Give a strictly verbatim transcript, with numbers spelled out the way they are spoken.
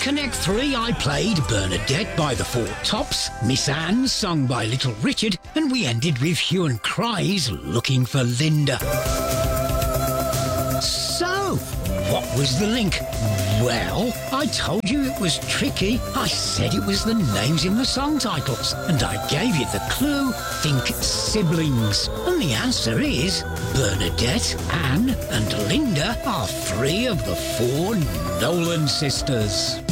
Connect three, I played Bernadette by the Four Tops, Miss Anne sung by Little Richard, and we ended with Hue and Cry's Looking for Linda. So, what was the link? Well, I told you it was tricky. I said it was the names in the song titles, and I gave you the clue, think siblings. And the answer is Bernadette, Anne and Linda are three of the four Nolan sisters.